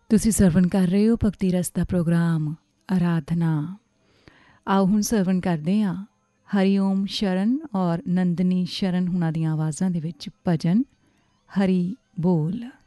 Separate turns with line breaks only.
ਤੁਸੀਂ ਸਰਵਣ ਕਰ ਰਹੇ ਹੋ ਭਗਤੀ ਰਸ ਦਾ ਪ੍ਰੋਗਰਾਮ ਆਰਾਧਨਾ। ਆਓ ਹੁਣ ਸਰਵਣ ਕਰਦੇ ਹਾਂ ਹਰੀ ਓਮ ਸ਼ਰਨ ਔਰ ਨੰਦਨੀ ਸ਼ਰਨ ਹੁਣਾਂ ਦੀਆਂ ਆਵਾਜ਼ਾਂ ਦੇ ਵਿੱਚ ਭਜਨ ਹਰੀ ਬੋਲ।